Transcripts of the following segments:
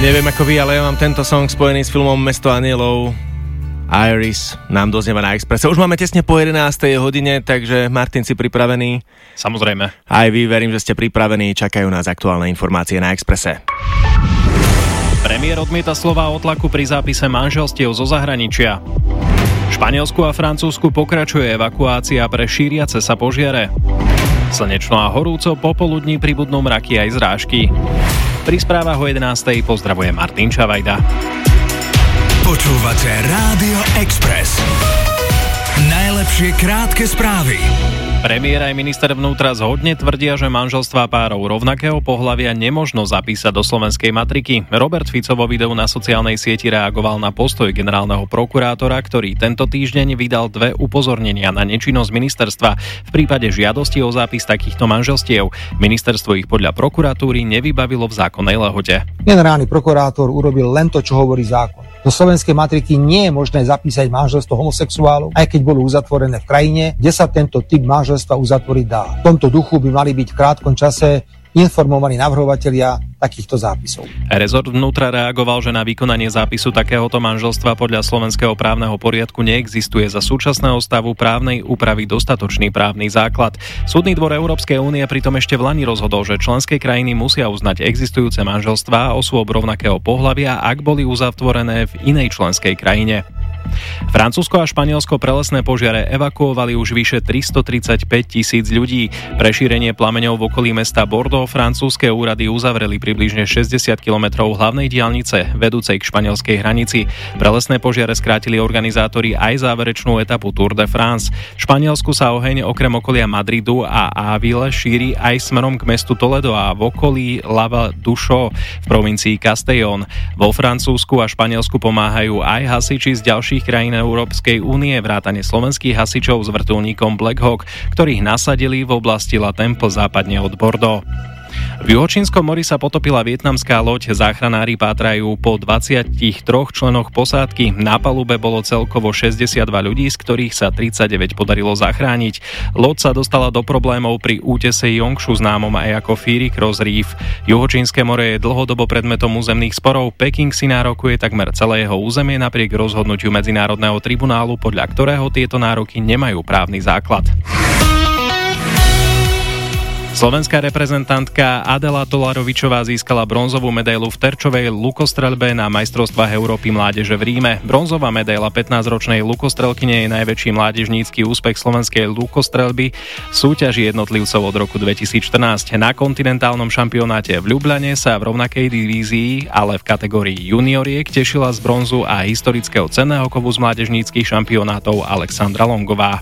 Neviem ako vy, ale ja mám tento song spojený s filmom Mesto anielov. Iris nám doznieva na Expresse. Už máme tesne po 11. hodine, takže Martin, si pripravený? Samozrejme. Aj vy, verím, že ste pripravení. Čakajú nás aktuálne informácie na Expresse. Premiér odmieta slová o tlaku pri zápise manželstiev zo zahraničia. V Španielsku a Francúzsku pokračuje evakuácia pre šíriace sa požiare. Slnečno a horúco, popoludní pribudnú mraky aj zrážky. Pri správach o 11. pozdravuje Martin Čavajda. Počúvate Rádio Express. Najlepšie krátke správy. Premiér aj minister vnútra zhodne tvrdia, že manželstvá párov rovnakého pohlavia nemožno zapísať do slovenskej matriky. Robert Fico vo videu na sociálnej sieti reagoval na postoj generálneho prokurátora, ktorý tento týždeň vydal 2 upozornenia na nečinnosť ministerstva v prípade žiadosti o zápis takýchto manželstiev. Ministerstvo ich podľa prokuratúry nevybavilo v zákonnej lehote. Generálny prokurátor urobil len to, čo hovorí zákon. Do slovenskej matriky nie je možné zapísať manželstvo homosexuálov, aj keď bolo uzatvorené v krajine, kde sa tento typ manželstva uzatvoriť dá. V tomto duchu by mali byť v krátkom čase informovaní navrhovatelia takýchto zápisov. Rezort vnútra reagoval, že na vykonanie zápisu takéhoto manželstva podľa slovenského právneho poriadku neexistuje za súčasného stavu právnej úpravy dostatočný právny základ. Súdny dvor Európskej únie pritom ešte vlani rozhodol, že členské krajiny musia uznať existujúce manželstvá osôb rovnakého pohlavia, ak boli uzatvorené v inej členskej krajine. Francúzsko a Španielsko prelesné požiare evakuovali už vyše 335 000 ľudí. Pre šírenie plameňov v okolí mesta Bordeaux francúzske úrady uzavreli približne 60 km hlavnej diaľnice vedúcej k španielskej hranici. Prelesné požiare skrátili organizátori aj záverečnú etapu Tour de France. V Španielsku sa oheň okrem okolia Madridu a Ávile šíri aj smerom k mestu Toledo a v okolí Lava du Chaux v provincii Castellón. Vo Francúzsku a Španielsku pomáhajú aj hasiči z ďalších krajín Európskej únie, vrátane slovenských hasičov s vrtuľníkom Black Hawk, ktorých nasadili v oblasti La Temple západne od Bordeaux. V Juhočínskom mori sa potopila vietnamská loď, záchranári pátrajú po 23 členoch posádky. Na palube bolo celkovo 62 ľudí, z ktorých sa 39 podarilo zachrániť. Loď sa dostala do problémov pri útese Yongšu, známom aj ako Fury Cross Reef. Juhočínske more je dlhodobo predmetom územných sporov. Peking si nárokuje takmer celé jeho územie napriek rozhodnutiu Medzinárodného tribunálu, podľa ktorého tieto nároky nemajú právny základ. Slovenská reprezentantka Adela Tolarovičová získala bronzovú medailu v terčovej lukostreľbe na majstrovstvách Európy mládeže v Ríme. Bronzová medaila 15-ročnej lukostrelkyne je najväčší mládežnícky úspech slovenskej lukostreľby v súťaži jednotlivcov od roku 2014. Na kontinentálnom šampionáte v Ljubljane sa v rovnakej divízii, ale v kategórii junioriek tešila z bronzu a historického cenného kovu z mládežníckych šampionátov Alexandra Longová.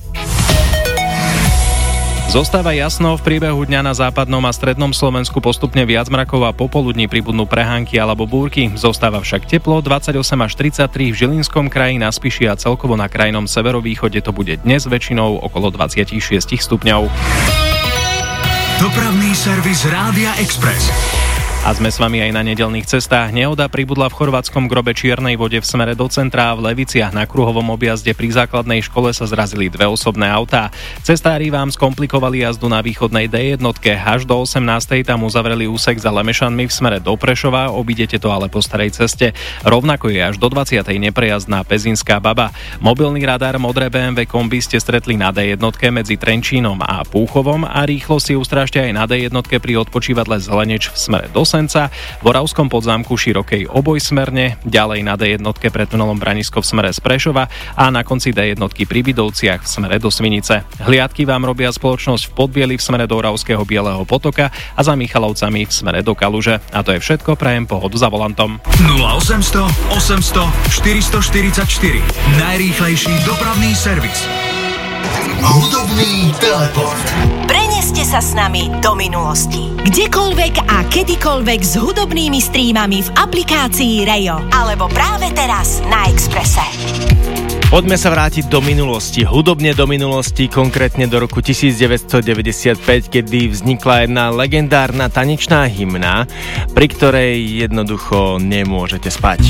Zostáva jasno, v priebehu dňa na západnom a strednom Slovensku postupne viac mrakov a popoludní pribudnú prehánky alebo búrky. Zostáva však teplo, 28 až 33 v Žilinskom kraji, na Spiši a celkovo na krajnom severovýchode to bude dnes väčšinou okolo 26 stupňov. Dopravný servis Rádia Express. A sme s vami aj na nedeľných cestách. Nehoda pribudla v chorvátskom Grobe Čiernej Vode v smere do centra a v Leviciach na kruhovom objazde pri základnej škole sa zrazili 2 osobné autá. Cestári vám skomplikovali jazdu na východnej D1, až do 18. tam uzavreli úsek za Lemešanmi v smere do Prešova, obídete to ale po starej ceste. Rovnako je až do 20. neprejazdná Pezinská Baba. Mobilný radar modré BMW kombi ste stretli na D1 medzi Trenčínom a Púchovom a rýchlo si ustrážte aj na D1 pri odpočívadle Zeleneč v smere do Senca, v Oravskom Podzámku širokej obojsmerne, ďalej na D1 pred tunelom Branisko v smere z Prešova a na konci D1 pri Bidovciach v smere do Svinice. Hliadky vám robia spoločnosť v Podbieli v smere do Oravského Bieleho potoka a za Michalovcami v smere do Kaluže. A to je všetko, prajem pohodu za volantom. 0800 800 444 najrýchlejší dopravný servis. Hudobný teleport. Preneste sa s nami do minulosti. Kdekoľvek a kedykoľvek s hudobnými streamami v aplikácii Rejo. Alebo práve teraz na Expresse. Poďme sa vrátiť do minulosti, hudobne do minulosti, konkrétne do roku 1995, kedy vznikla jedna legendárna tanečná hymna, pri ktorej jednoducho nemôžete spať.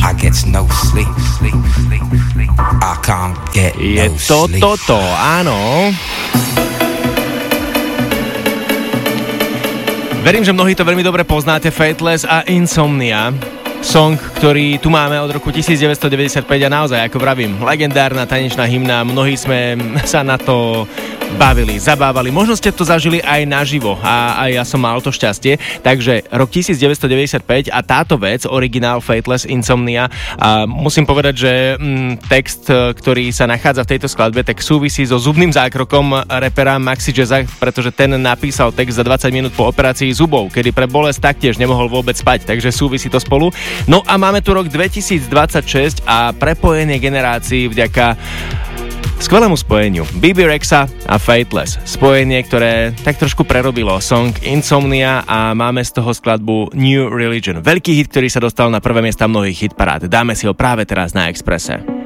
Je to toto, áno. Verím, že mnohí to veľmi dobre poznáte, Fateless a Insomnia. Song, ktorý tu máme od roku 1995 a naozaj, ako vravím, legendárna tanečná hymna, mnohí sme sa na to bavili, zabávali. Možno ste to zažili aj naživo a ja som mal to šťastie. Takže rok 1995 a táto vec, originál Fateless Insomnia, a musím povedať, že text, ktorý sa nachádza v tejto skladbe, tak súvisí so zubným zákrokom rapera Maxi Jazza, pretože ten napísal text za 20 minút po operácii zubov, kedy pre bolesť taktiež nemohol vôbec spať, takže súvisí to spolu. No a máme tu rok 2026 a prepojenie generácií vďaka skvelému spojeniu BB Rexa a Fateless. Spojenie, ktoré tak trošku prerobilo song Insomnia a máme z toho skladbu New Religion. Veľký hit, ktorý sa dostal na prvé miesta mnohých hitparád. Dáme si ho práve teraz na Expresse.